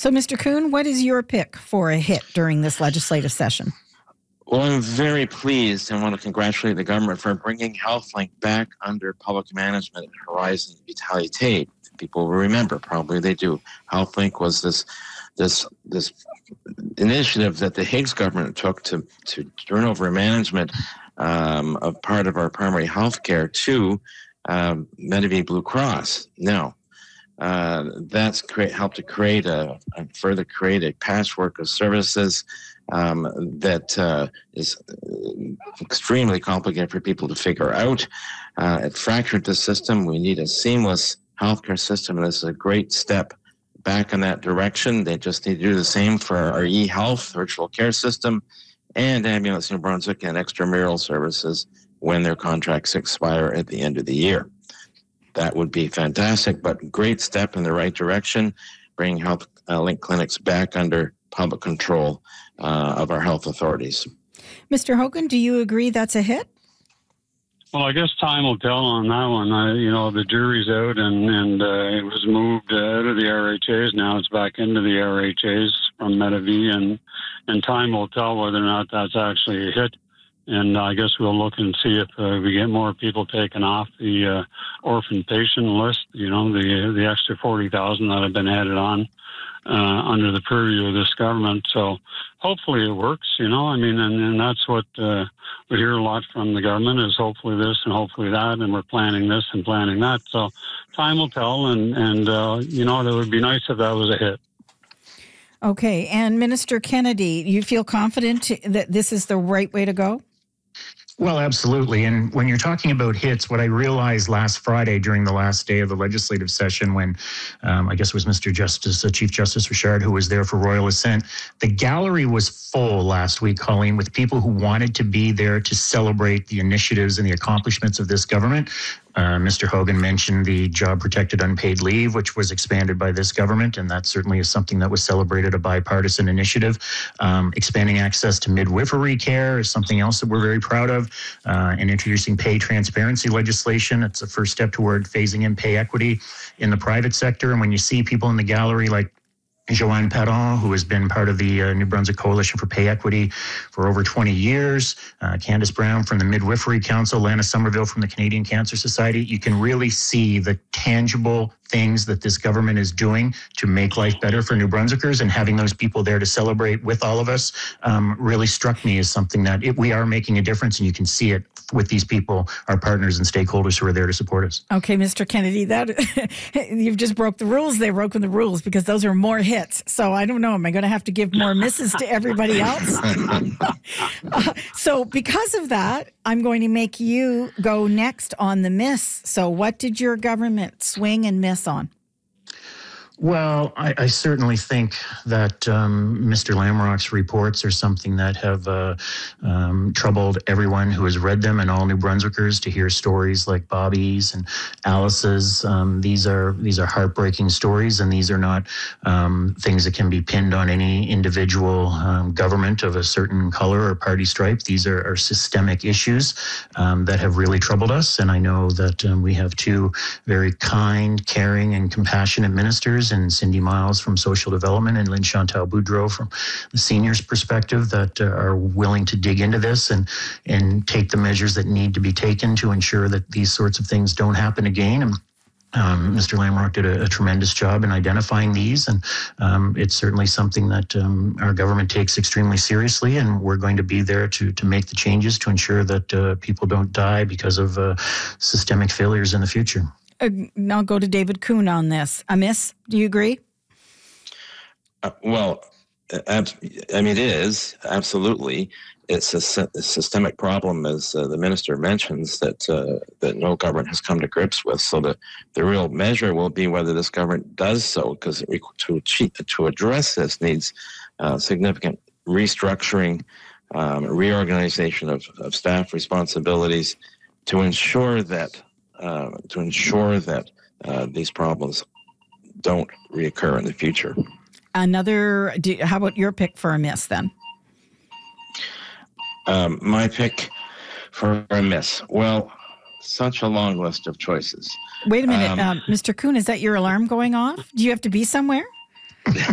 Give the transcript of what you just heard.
So, Mr. Kuhn, what is your pick for a hit during this legislative session? Well, I'm very pleased and want to congratulate the government for bringing HealthLink back under public management at Horizon Vitaly Tate. People will remember, probably they do. HealthLink was this initiative that the Higgs government took to turn over management of part of our primary health care to Medavie Blue Cross. Now, that's helped to further create a patchwork of services that is extremely complicated for people to figure out. It fractured the system. We need a seamless healthcare system, and this is a great step back in that direction. They just need to do the same for our e-health virtual care system and Ambulance New Brunswick and extramural services when their contracts expire at the end of the year. That would be fantastic, but great step in the right direction, bringing HealthLink clinics back under public control of our health authorities. Mr. Hogan, do you agree that's a hit? Well, I guess time will tell on that one. The jury's out, and it was moved out of the RHAs. Now it's back into the RHAs from Medavie, and time will tell whether or not that's actually a hit. And I guess we'll look and see if we get more people taken off the orphan patient list, the extra 40,000 that have been added on under the purview of this government. So hopefully it works, and that's what we hear a lot from the government is hopefully this and hopefully that, and we're planning this and planning that. So time will tell, and it would be nice if that was a hit. Okay, and Minister Kennedy, you feel confident that this is the right way to go? Well, absolutely. And when you're talking about hits, what I realized last Friday during the last day of the legislative session when I guess it was Chief Justice Richard who was there for royal assent, the gallery was full last week, Colleen, with people who wanted to be there to celebrate the initiatives and the accomplishments of this government. Mr. Hogan mentioned the job-protected unpaid leave, which was expanded by this government, and that certainly is something that was celebrated, a bipartisan initiative. Expanding access to midwifery care is something else that we're very proud of, and introducing pay transparency legislation. It's a first step toward phasing in pay equity in the private sector. And when you see people in the gallery like Joanne Perron, who has been part of the New Brunswick Coalition for Pay Equity for over 20 years, Candace Brown from the Midwifery Council, Lana Somerville from the Canadian Cancer Society, you can really see the tangible things that this government is doing to make life better for New Brunswickers, and having those people there to celebrate with all of us really struck me as something that we are making a difference, and you can see it with these people, our partners and stakeholders who are there to support us. Okay, Mr. Kennedy, you've just broke the rules. They broke the rules because those are more hits. So I don't know. Am I going to have to give more misses to everybody else? So because of that, I'm going to make you go next on the miss. So what did your government swing and miss on? Well, I certainly think that Mr. Lamrock's reports are something that have troubled everyone who has read them, and all New Brunswickers to hear stories like Bobby's and Alice's. These are heartbreaking stories, and these are not things that can be pinned on any individual government of a certain color or party stripe. These are systemic issues that have really troubled us, and I know that we have two very kind, caring, and compassionate ministers, and Cindy Miles from Social Development and Lynn Chantal Boudreau from the seniors' perspective, that are willing to dig into this and take the measures that need to be taken to ensure that these sorts of things don't happen again. And Mr. Lamrock did a tremendous job in identifying these, and it's certainly something that our government takes extremely seriously, and we're going to be there to make the changes to ensure that people don't die because of systemic failures in the future. I'll go to David Kuhn on this. A miss? Do you agree? It is, absolutely. It's a systemic problem, as the minister mentions, that no government has come to grips with. So the real measure will be whether this government does so, because to address this needs significant restructuring, reorganization of staff responsibilities to ensure that these problems don't reoccur in the future. How about your pick for a miss then? My pick for a miss. Well, such a long list of choices. Wait a minute, Mr. Kuhn, is that your alarm going off? Do you have to be somewhere?